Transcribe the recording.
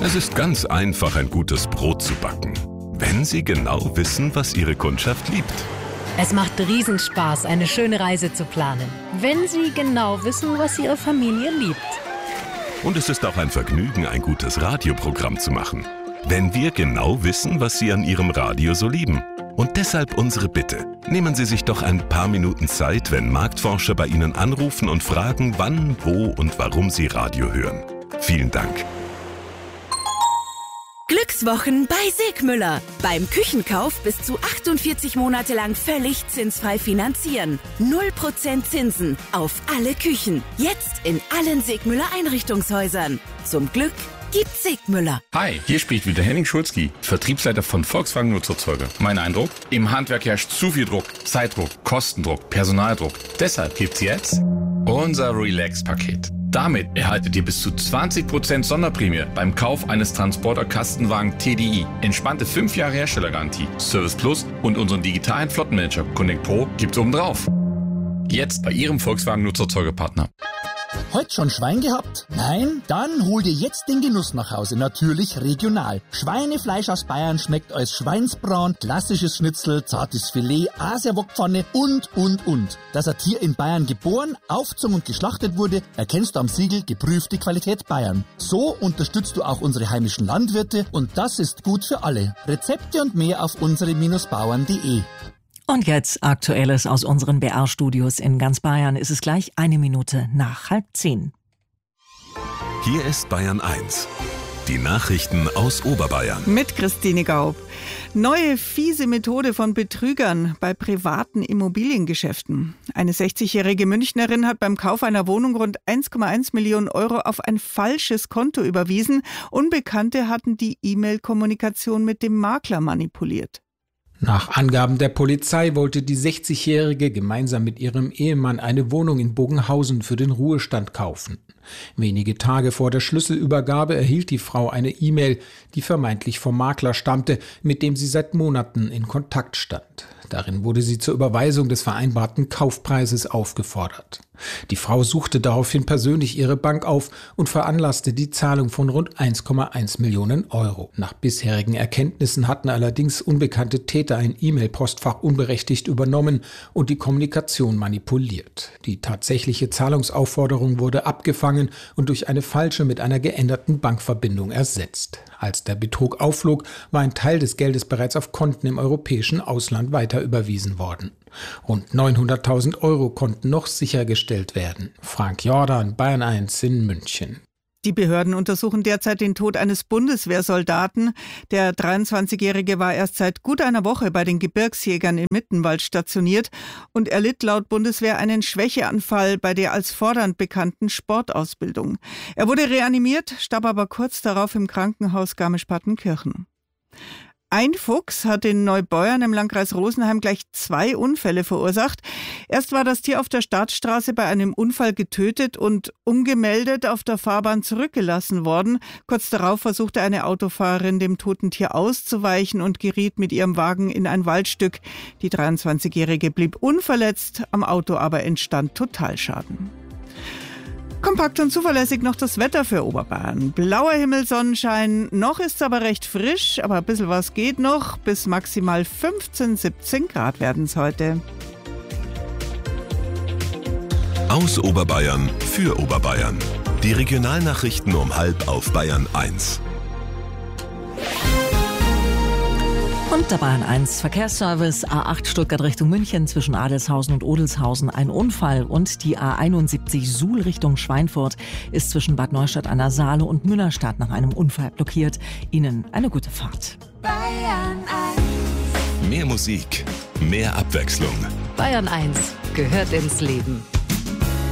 Es ist ganz einfach, ein gutes Brot zu backen, wenn Sie genau wissen, was Ihre Kundschaft liebt. Es macht Riesenspaß, eine schöne Reise zu planen, wenn Sie genau wissen, was Ihre Familie liebt. Und es ist auch ein Vergnügen, ein gutes Radioprogramm zu machen, wenn wir genau wissen, was Sie an Ihrem Radio so lieben. Und deshalb unsere Bitte. Nehmen Sie sich doch ein paar Minuten Zeit, wenn Marktforscher bei Ihnen anrufen und fragen, wann, wo und warum Sie Radio hören. Vielen Dank. Glückswochen bei Segmüller. Beim Küchenkauf bis zu 48 Monate lang völlig zinsfrei finanzieren. 0% Zinsen auf alle Küchen. Jetzt in allen Segmüller Einrichtungshäusern. Zum Glück gibt's Segmüller. Hi, hier spricht wieder Henning Schulzki, Vertriebsleiter von Volkswagen Nutzerzeuger. Mein Eindruck? Im Handwerk herrscht zu viel Druck, Zeitdruck, Kostendruck, Personaldruck. Deshalb gibt's jetzt unser Relax-Paket. Damit erhaltet ihr bis zu 20% Sonderprämie beim Kauf eines Transporter-Kastenwagen TDI. Entspannte 5 Jahre Herstellergarantie, Service Plus und unseren digitalen Flottenmanager Connect Pro gibt's obendrauf. Jetzt bei Ihrem Volkswagen Nutzerzeugerpartner. Heute schon Schwein gehabt? Nein? Dann hol dir jetzt den Genuss nach Hause, natürlich regional. Schweinefleisch aus Bayern schmeckt als Schweinsbraten, klassisches Schnitzel, zartes Filet, Asiawokpfanne und. Dass ein Tier in Bayern geboren, aufgezogen und geschlachtet wurde, erkennst du am Siegel geprüfte Qualität Bayern. So unterstützt du auch unsere heimischen Landwirte und das ist gut für alle. Rezepte und mehr auf unsere-bauern.de. Und jetzt Aktuelles aus unseren BR-Studios in ganz Bayern. Ist es gleich 1:01 nach 9:30. Hier ist Bayern 1. Die Nachrichten aus Oberbayern. Mit Christine Gaub. Neue fiese Methode von Betrügern bei privaten Immobiliengeschäften. Eine 60-jährige Münchnerin hat beim Kauf einer Wohnung rund 1,1 Millionen Euro auf ein falsches Konto überwiesen. Unbekannte hatten die E-Mail-Kommunikation mit dem Makler manipuliert. Nach Angaben der Polizei wollte die 60-Jährige gemeinsam mit ihrem Ehemann eine Wohnung in Bogenhausen für den Ruhestand kaufen. Wenige Tage vor der Schlüsselübergabe erhielt die Frau eine E-Mail, die vermeintlich vom Makler stammte, mit dem sie seit Monaten in Kontakt stand. Darin wurde sie zur Überweisung des vereinbarten Kaufpreises aufgefordert. Die Frau suchte daraufhin persönlich ihre Bank auf und veranlasste die Zahlung von rund 1,1 Millionen Euro. Nach bisherigen Erkenntnissen hatten allerdings unbekannte Täter ein E-Mail-Postfach unberechtigt übernommen und die Kommunikation manipuliert. Die tatsächliche Zahlungsaufforderung wurde abgefangen und durch eine falsche mit einer geänderten Bankverbindung ersetzt. Als der Betrug aufflog, war ein Teil des Geldes bereits auf Konten im europäischen Ausland weiter überwiesen worden. Rund 900.000 Euro konnten noch sichergestellt werden. Frank Jordan, Bayern 1 in München. Die Behörden untersuchen derzeit den Tod eines Bundeswehrsoldaten. Der 23-Jährige war erst seit gut einer Woche bei den Gebirgsjägern in Mittenwald stationiert und erlitt laut Bundeswehr einen Schwächeanfall bei der als fordernd bekannten Sportausbildung. Er wurde reanimiert, starb aber kurz darauf im Krankenhaus Garmisch-Partenkirchen. Ein Fuchs hat in Neubeuern im Landkreis Rosenheim gleich 2 Unfälle verursacht. Erst war das Tier auf der Startstraße bei einem Unfall getötet und ungemeldet auf der Fahrbahn zurückgelassen worden. Kurz darauf versuchte eine Autofahrerin, dem toten Tier auszuweichen und geriet mit ihrem Wagen in ein Waldstück. Die 23-Jährige blieb unverletzt, am Auto aber entstand Totalschaden. Kompakt und zuverlässig noch das Wetter für Oberbayern. Blauer Himmel, Sonnenschein, noch ist es aber recht frisch, aber ein bisschen was geht noch. Bis maximal 15, 17 Grad werden es heute. Aus Oberbayern für Oberbayern. Die Regionalnachrichten um 12:30 auf Bayern 1. Und der Bayern 1 Verkehrsservice, A8 Stuttgart Richtung München zwischen Adelshausen und Odelshausen ein Unfall und die A71 Suhl Richtung Schweinfurt ist zwischen Bad Neustadt an der Saale und Münnerstadt nach einem Unfall blockiert. Ihnen eine gute Fahrt. Bayern 1. Mehr Musik, mehr Abwechslung. Bayern 1 gehört ins Leben.